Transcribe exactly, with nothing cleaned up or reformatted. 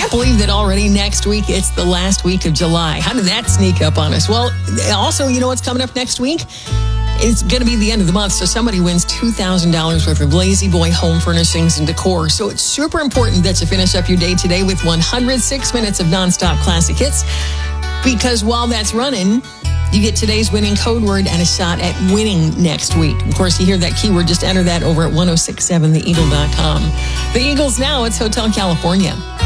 Can't believe that already next week, it's the last week of July. How did that sneak up on us? Well, also, you know what's coming up next week? It's going to be the end of the month, so somebody wins two thousand dollars worth of Lazy Boy home furnishings and decor. So it's super important that you finish up your day today with one hundred six minutes of nonstop classic hits, because while that's running, you get today's winning code word and a shot at winning next week. Of course, you hear that keyword, just enter that over at ten sixty-seven the eagle dot com. The Eagles now, it's Hotel California.